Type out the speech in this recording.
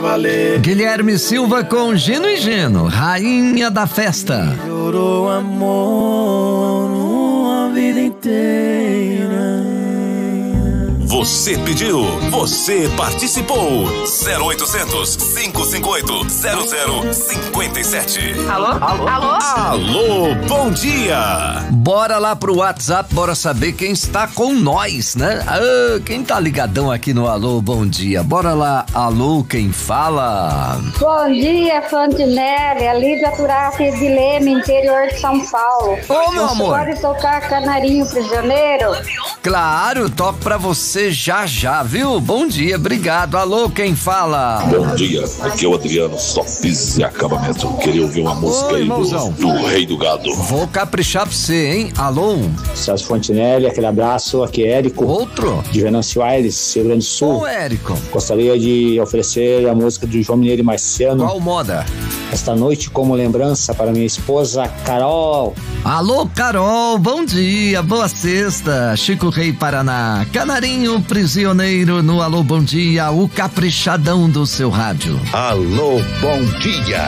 valer. Guilherme Silva com Gino e Geno, rainha da festa. Chorou amor uma vida inteira. Você pediu, você participou. 0800 558 0057. Alô? Alô? Alô? Alô, bom dia. Bora lá pro WhatsApp, bora saber quem está com nós, né? Quem tá ligadão aqui no Alô, bom dia. Bora lá, alô, quem fala? Bom dia, Fontinelli, Lídia Turati de Leme, interior de São Paulo. Ô, meu amor. Pode tocar Canarinho Prisioneiro? Claro, toco pra você já, viu? Bom dia, obrigado. Alô, quem fala? Bom dia, aqui é o Adriano, só fiz e acabamento. Queria ouvir uma música aí do Rei do Gado. Vou caprichar pra você, hein? Alô? Celso Fontinelli, aquele abraço, aqui é Érico. Outro? De Venâncio Aires, Rio Grande do Sul. Ô, Érico. Gostaria de oferecer a música do João Mineiro e Marciano. Qual moda? Esta noite como lembrança para minha esposa Carol. Alô, Carol, bom dia, boa sexta. Chico Rei Paraná, Canarinho Prisioneiro no Alô, bom dia, o caprichadão do seu rádio. Alô, bom dia.